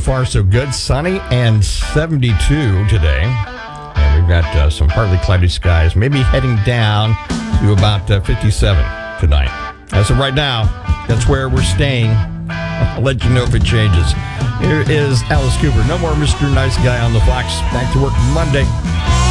far so good. Sunny and 72 today. And we've got some partly cloudy skies, maybe heading down to about 57 tonight. As of right now, that's where we're staying. I'll let you know if it changes. Here is Alice Cooper. No more Mr. Nice Guy on the Fox. Back to work Monday.